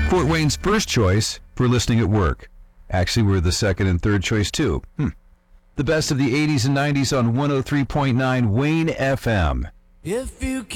Fort Wayne's first choice for listening at work. Actually, we're the second and third choice, too. The best of the 80s and 90s on 103.9 Wayne FM. If you